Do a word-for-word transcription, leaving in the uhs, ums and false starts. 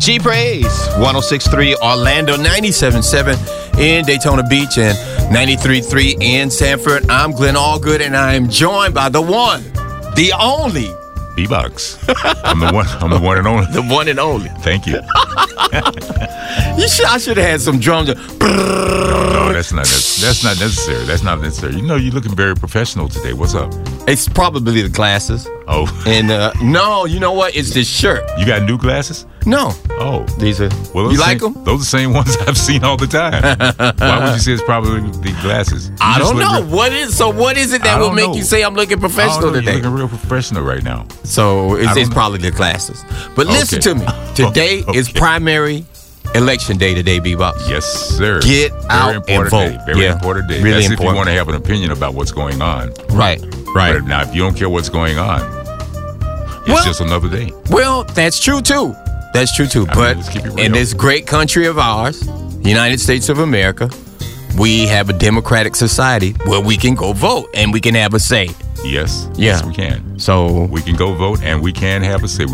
G Praise, one oh six point three Orlando, ninety-seven point seven in Daytona Beach, and ninety-three point three in Sanford. I'm Glenn Allgood, and I am joined by the one, the only, B-Box. I'm the one. I'm the one and only. the one and only. Thank you. You should, I should have had some drums. No, that's not. That's, that's not necessary. That's not necessary. You know, you're looking very professional today. What's up? It's probably the glasses. Oh. And uh, no, you know what? It's this shirt. You got new glasses? No. Oh. These are. Well, You those like same, them? Those are the same ones I've seen all the time. Why would you say it's probably the glasses? You I just don't look know. real- What is so? What is it that I will don't make know. you say I'm looking I don't professional know, today? You're looking real professional right now. So it's, I don't it's know. probably the glasses. But listen Okay. to me. Today is Okay. primary election day today, Bebop. Yes, sir. Get very out important and vote. Day. Very Yeah. important day. Really That's if important. you want to have an opinion about what's going on. Right. Right. But now, if you don't care what's going on, it's Well- just another day. Well, that's true too. That's true too. I mean, But let's keep it in real. this great country of ours, United States of America, we have a democratic society where we can go vote and we can have a say. Yes. Yeah. Yes, we can. So We can go vote and we can have a say.